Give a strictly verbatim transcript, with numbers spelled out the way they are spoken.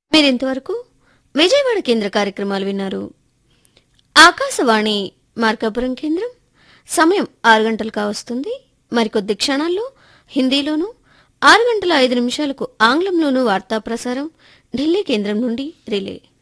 మీరింతవరకు విజయవాడ కేంద్ర కార్యక్రమాలు విన్నారు. ఆకాశవాణి మార్కాపురం కేంద్రం సమయం ఆరు గంటలు కావస్తుంది. మరికొద్ది క్షణాల్లో హిందీలోనూ, ఆరు గంటల ఐదు నిమిషాలకు ఆంగ్లంలోనూ వార్తా ప్రసారం ఢిల్లీ కేంద్రం నుండి రిలే.